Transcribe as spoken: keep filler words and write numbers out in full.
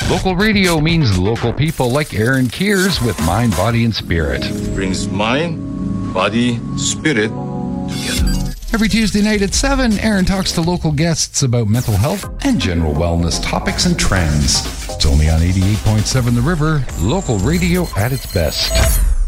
Local radio means local people like Aaron Kears with Mind, Body, and Spirit. Brings mind, body, spirit together. Every Tuesday night at seven, Aaron talks to local guests about mental health and general wellness topics and trends. It's only on eighty-eight point seven The River, local radio at its best.